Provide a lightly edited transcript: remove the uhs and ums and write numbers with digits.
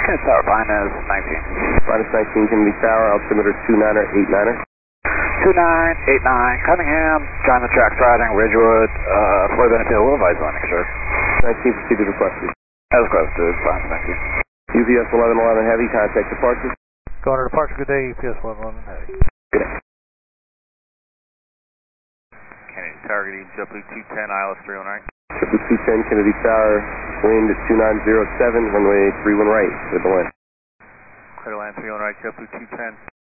Kennedy Tower, minus 19. Minus 19, Kennedy Tower, altimeter 29er, 89er. 2989, Cunningham, join the tracks riding, Ridgewood, Floyd Bennett Hill, will advise landing, sir. 19 proceeded requested. As requested, fine, thank you. UPS 1111 Heavy, contact departure. Going to departure, good day, UPS 1111 Heavy. Good day. Kennedy Tower, good evening, JetBlue 210, ILS 319. JetBlue 210, Kennedy Tower, wind at 2907, runway 31 right, with the wind. Clear to land 31 right, JetBlue 210.